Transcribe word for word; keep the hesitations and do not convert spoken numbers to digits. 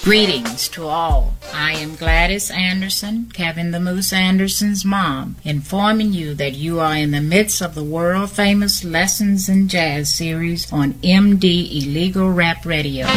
Greetings to all. I am Gladys Anderson, Kevin the Moose Anderson's mom, informing you that you are in the midst of the world-famous Lessons in Jazz series on M D Illegal Rap Radio.